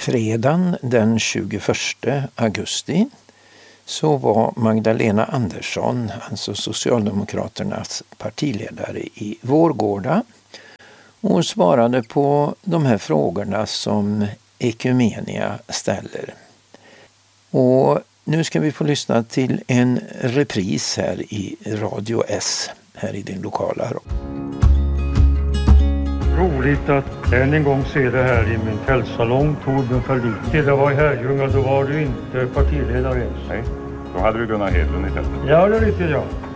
Fredagen den 21 augusti så var Magdalena Andersson, alltså Socialdemokraternas partiledare i Vårgårda, och svarade på de här frågorna som Ekumenia ställer. Och nu ska vi få lyssna till en repris här i Radio S, här i din lokala radio. Roligt att än en gång se det här i min kvällssalong, Torbjörn Fälldin. Till det var i Herrljunga, då var du inte partiledare ens. Nej, då hade du Gunnar Hedlund istället. Ja, det är riktigt, ja.